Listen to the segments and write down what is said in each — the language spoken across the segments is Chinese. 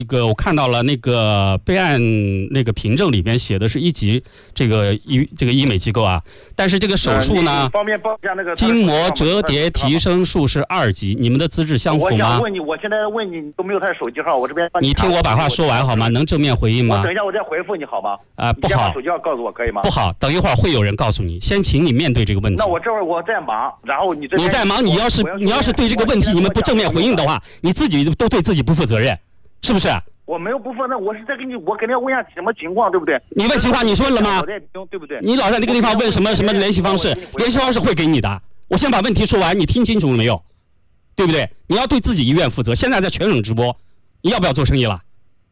我看到了那个备案那个凭证里边写的是1级这个医美机构啊，但是这个手术呢， 方便报一下那个筋膜折叠提升术是2级，你们的资质相符吗？ 我想问你，我现在问你都没有他的手机号，我这边你听我把话说完好吗？能正面回应吗？ 我等一下我再回复你好吗？ 不好， 手机号告诉我可以吗？ 不好，等一会儿会有人告诉你，先请你面对这个问题。 那我这会儿我在忙，然后你在忙，你要是对这个问题你们不正面回应的话，你自己都对自己不负责任，是不是？ 我没有不负责，我是在跟你，我肯定要问一下什么情况，对不对？ 你问情况，你说了吗？ 对不对？ 你老在那个地方问什么联系方式？联系方式会给你的。我先把问题说完，你听清楚了没有？对不对？你要对自己医院负责。现在在全省直播，你要不要做生意了？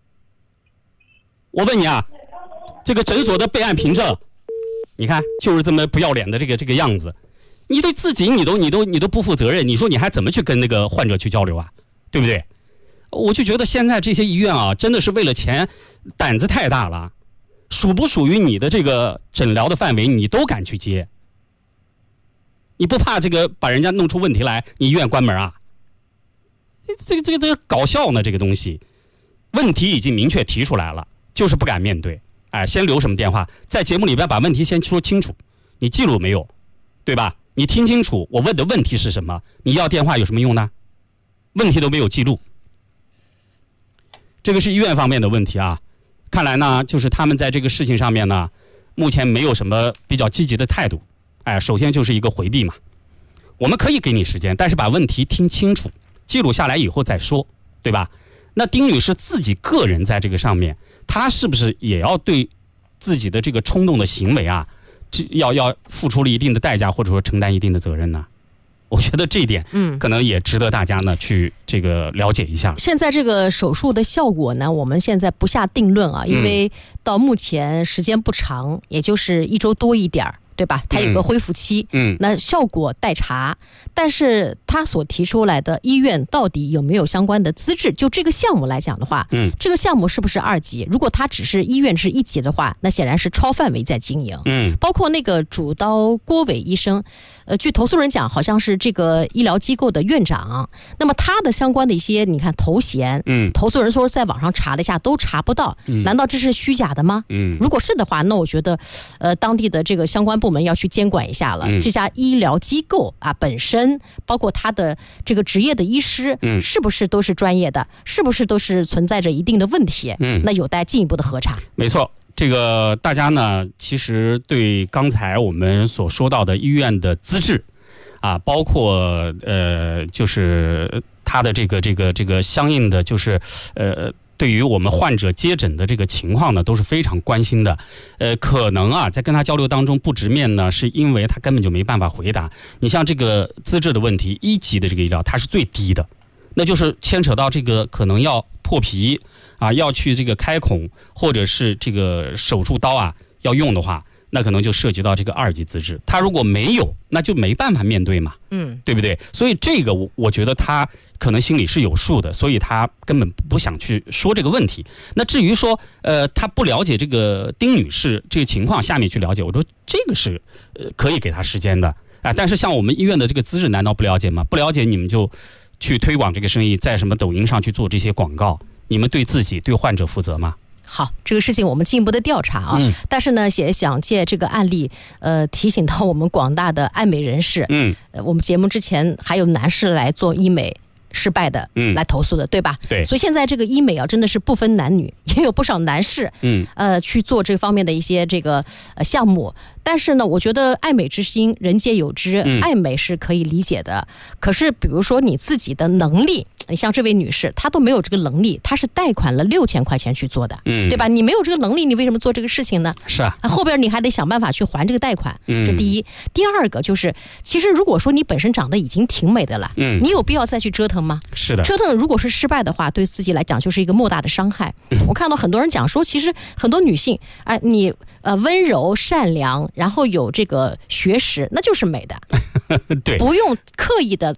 我问你啊，这个诊所的备案凭证，你看就是这么不要脸的这个样子。你对自己你都不负责任，你说你还怎么去跟那个患者去交流啊？对不对？我就觉得现在这些医院啊，真的是为了钱胆子太大了，属不属于你的这个诊疗的范围你都敢去接，你不怕这个把人家弄出问题来你医院关门啊？这个搞笑呢，这个东西问题已经明确提出来了，就是不敢面对。先留什么电话，在节目里边把问题先说清楚，你记录没有，对吧？你听清楚我问的问题是什么，你要电话有什么用呢？问题都没有记录。这个是医院方面的问题啊，看来呢，就是他们在这个事情上面呢，目前没有什么比较积极的态度。首先就是一个回避嘛。我们可以给你时间，但是把问题听清楚，记录下来以后再说，对吧？那丁女士自己个人在这个上面，她是不是也要对自己的这个冲动的行为啊，要付出了一定的代价，或者说承担一定的责任呢？我觉得这一点，可能也值得大家呢去这个了解一下。 现在这个手术的效果呢，我们现在不下定论啊，因为到目前时间不长，也就是1周多一点儿。对吧？它有个恢复期，那效果待查。但是他所提出来的医院到底有没有相关的资质？就这个项目来讲的话，这个项目是不是2级？如果它只是医院是1级的话，那显然是超范围在经营。包括那个主刀郭伟医生，据投诉人讲，好像是这个医疗机构的院长。那么他的相关的一些，你看头衔，投诉人说在网上查了一下都查不到，难道这是虚假的吗？如果是的话，那我觉得，当地的这个相关部门要去监管一下了。这家医疗机构啊，本身包括他的这个职业的医师，是不是都是专业的？是不是都是存在着一定的问题？那有待进一步的核查。 没错，这个大家呢，其实对刚才我们所说到的医院的资质啊，包括就是他的这个相应的就是对于我们患者接诊的这个情况呢，都是非常关心的。可能啊，在跟他交流当中不直面呢，是因为他根本就没办法回答。你像这个资质的问题，1级的这个医疗它是最低的，那就是牵扯到这个可能要破皮啊，要去这个开孔，或者是这个手术刀啊要用的话，那可能就涉及到这个2级资质。他如果没有，那就没办法面对嘛，对不对？所以这个我觉得他可能心里是有数的，所以他根本不想去说这个问题。那至于说他不了解这个丁女士这个情况，下面去了解，我说这个是可以给他时间的啊。但是像我们医院的这个资质，难道不了解吗？不了解你们就去推广这个生意，在什么抖音上去做这些广告，你们对自己对患者负责吗？ 好，这个事情我们进一步的调查啊。但是呢，也想借这个案例，提醒到我们广大的爱美人士。我们节目之前还有男士来做医美失败的，来投诉的，对吧？ 对。 所以现在这个医美啊，真的是不分男女，也有不少男士，去做这方面的一些这个项目。但是呢，我觉得爱美之心，人皆有之，爱美是可以理解的。可是，比如说你自己的能力。像这位女士，她都没有这个能力，她是贷款了6000块钱去做的，对吧？你没有这个能力，你为什么做这个事情呢？ 是啊， 后边你还得想办法去还这个贷款，这第一。第二个就是，其实如果说你本身长得已经挺美的了，你有必要再去折腾吗？ 是的， 折腾如果是失败的话，对自己来讲就是一个莫大的伤害。我看到很多人讲说，其实很多女性，你温柔善良，然后有这个学识，那就是美的， 对， 不用刻意的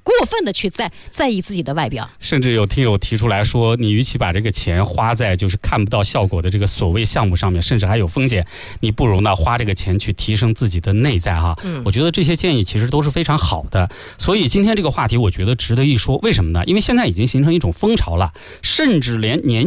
过分的去在意自己的外表。 甚至有听友提出来说，你与其把这个钱花在就是看不到效果的这个所谓项目上面，甚至还有风险，你不如呢花这个钱去提升自己的内在哈。我觉得这些建议其实都是非常好的。所以今天这个话题我觉得值得一说，为什么呢？因为现在已经形成一种风潮了，甚至连年